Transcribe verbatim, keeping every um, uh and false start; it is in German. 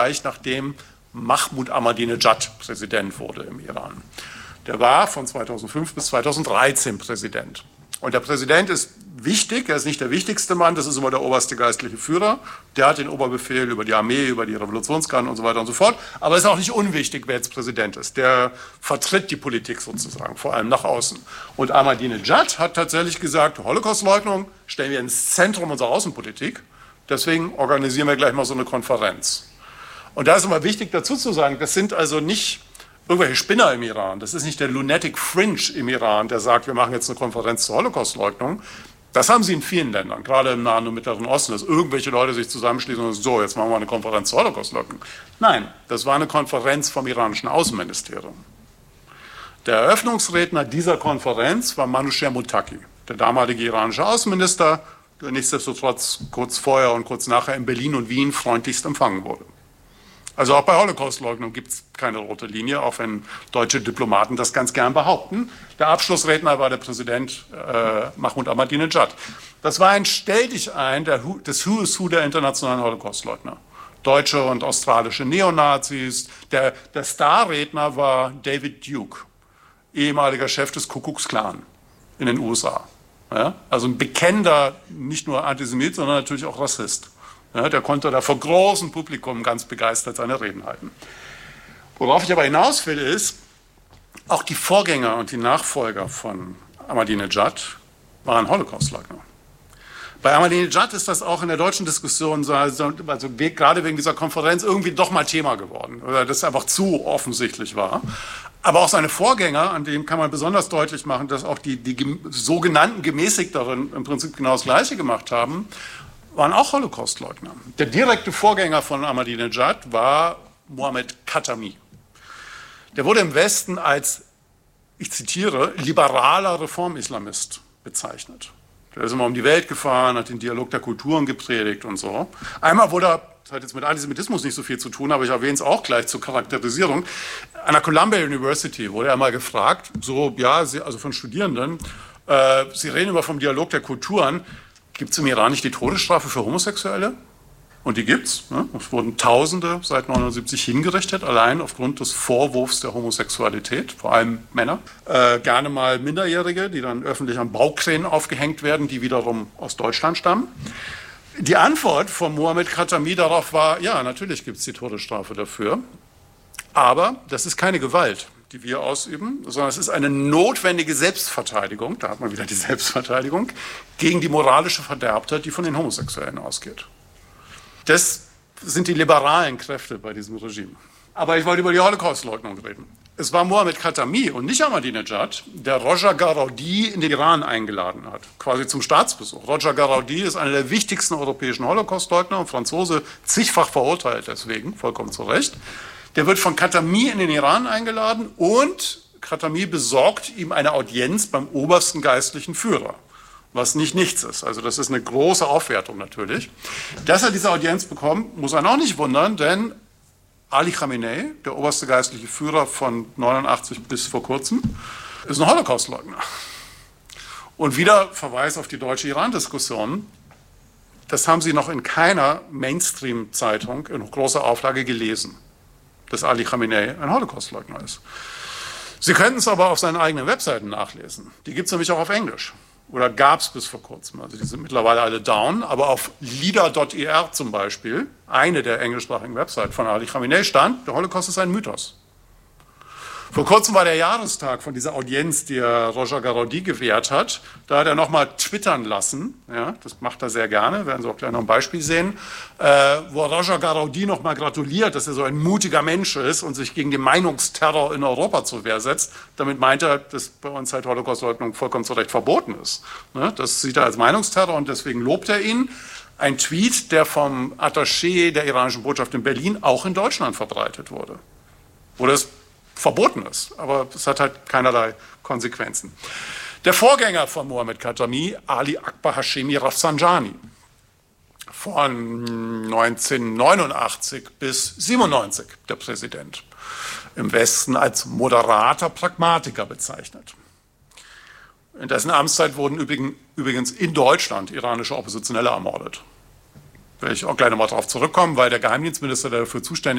gleich nachdem Mahmoud Ahmadinejad Präsident wurde im Iran. Der war von zweitausendfünf bis zweitausenddreizehn Präsident. Und der Präsident ist wichtig, er ist nicht der wichtigste Mann, das ist immer der oberste geistliche Führer. Der hat den Oberbefehl über die Armee, über die Revolutionsgarden und so weiter und so fort. Aber es ist auch nicht unwichtig, wer jetzt Präsident ist. Der vertritt die Politik sozusagen, vor allem nach außen. Und Ahmadinejad hat tatsächlich gesagt, Holocaustleugnung stellen wir ins Zentrum unserer Außenpolitik. Deswegen organisieren wir gleich mal so eine Konferenz. Und da ist immer wichtig dazu zu sagen, das sind also nicht irgendwelche Spinner im Iran. Das ist nicht der Lunatic Fringe im Iran, der sagt, wir machen jetzt eine Konferenz zur Holocaustleugnung. Das haben sie in vielen Ländern, gerade im Nahen und Mittleren Osten, dass irgendwelche Leute sich zusammenschließen und sagen, so, jetzt machen wir eine Konferenz zur Holocaustleugnung. Nein, das war eine Konferenz vom iranischen Außenministerium. Der Eröffnungsredner dieser Konferenz war Manouchehr Mottaki, der damalige iranische Außenminister, der nichtsdestotrotz kurz vorher und kurz nachher in Berlin und Wien freundlichst empfangen wurde. Also auch bei Holocaustleugnung gibt es keine rote Linie, auch wenn deutsche Diplomaten das ganz gern behaupten. Der Abschlussredner war der Präsident äh, Mahmoud Ahmadinejad. Das war ein Stelldichein der, des Who is Who der internationalen Holocaustleugner. Deutsche und australische Neonazis. Der, der Starredner war David Duke, ehemaliger Chef des Ku Klux Klan in den U S A. Ja? Also ein bekennender, nicht nur Antisemit, sondern natürlich auch Rassist. Ja, der konnte da vor großem Publikum ganz begeistert seine Reden halten. Worauf ich aber hinaus will, ist, auch die Vorgänger und die Nachfolger von Ahmadinejad waren Holocaustleugner. Bei Ahmadinejad ist das auch in der deutschen Diskussion, also gerade wegen dieser Konferenz, irgendwie doch mal Thema geworden, oder das einfach zu offensichtlich war. Aber auch seine Vorgänger, an denen kann man besonders deutlich machen, dass auch die, die sogenannten Gemäßigteren im Prinzip genau das Gleiche gemacht haben, waren auch Holocaustleugner. Der direkte Vorgänger von Ahmadinejad war Mohammed Khatami. Der wurde im Westen als, ich zitiere, liberaler Reformislamist bezeichnet. Der ist immer um die Welt gefahren, hat den Dialog der Kulturen gepredigt und so. Einmal wurde er, das hat jetzt mit Antisemitismus nicht so viel zu tun, aber ich erwähne es auch gleich zur Charakterisierung, an der Columbia University wurde er mal gefragt, so, ja, Sie, also von Studierenden, äh, Sie reden immer vom Dialog der Kulturen. Gibt es im Iran nicht die Todesstrafe für Homosexuelle? Und die gibt's. Ne? Es wurden Tausende seit neunundsiebzig hingerichtet, allein aufgrund des Vorwurfs der Homosexualität, vor allem Männer. Äh, gerne mal Minderjährige, die dann öffentlich an Baukränen aufgehängt werden, die wiederum aus Deutschland stammen. Die Antwort von Mohammed Khatami darauf war, ja, natürlich gibt es die Todesstrafe dafür, aber das ist keine Gewalt, die wir ausüben, sondern es ist eine notwendige Selbstverteidigung, da hat man wieder die Selbstverteidigung, gegen die moralische Verderbtheit, die von den Homosexuellen ausgeht. Das sind die liberalen Kräfte bei diesem Regime. Aber ich wollte über die Holocaustleugnung reden. Es war Mohammed Khatami und nicht Ahmadinejad, der Roger Garaudi in den Iran eingeladen hat, quasi zum Staatsbesuch. Roger Garaudi ist einer der wichtigsten europäischen Holocaustleugner und Franzose, zigfach verurteilt deswegen, vollkommen zu Recht. Der wird von Khatami in den Iran eingeladen und Khatami besorgt ihm eine Audienz beim obersten geistlichen Führer, was nicht nichts ist. Also das ist eine große Aufwertung natürlich. Dass er diese Audienz bekommt, muss einen auch nicht wundern, denn Ali Khamenei, der oberste geistliche Führer von neunundachtzig bis vor kurzem, ist ein Holocaustleugner. Und wieder Verweis auf die deutsche Iran-Diskussion. Das haben Sie noch in keiner Mainstream-Zeitung in großer Auflage gelesen, dass Ali Khamenei ein Holocaustleugner ist. Sie könnten es aber auf seinen eigenen Webseiten nachlesen. Die gibt es nämlich auch auf Englisch. Oder gab es bis vor kurzem. Also die sind mittlerweile alle down. Aber auf leader punkt i r zum Beispiel, eine der englischsprachigen Webseiten von Ali Khamenei, stand, der Holocaust ist ein Mythos. Vor kurzem war der Jahrestag von dieser Audienz, die er Roger Garaudi gewährt hat. Da hat er nochmal twittern lassen, ja, das macht er sehr gerne, werden Sie auch gleich noch ein Beispiel sehen, äh, wo Roger Garaudi nochmal gratuliert, dass er so ein mutiger Mensch ist und sich gegen den Meinungsterror in Europa zur Wehr setzt. Damit meint er, dass bei uns halt Holocaustleugnung vollkommen zu Recht verboten ist. Ne? Das sieht er als Meinungsterror und deswegen lobt er ihn. Ein Tweet, der vom Attaché der iranischen Botschaft in Berlin auch in Deutschland verbreitet wurde. Wo das verboten ist, aber es hat halt keinerlei Konsequenzen. Der Vorgänger von Mohammed Khatami, Ali Akbar Hashemi Rafsanjani, von neunzehnhundertneunundachtzig bis siebenundneunzig der Präsident, im Westen als moderater Pragmatiker bezeichnet. In dessen Amtszeit wurden übrigens in Deutschland iranische Oppositionelle ermordet. Da werde ich auch gleich nochmal darauf zurückkommen, weil der Geheimdienstminister, der dafür zuständig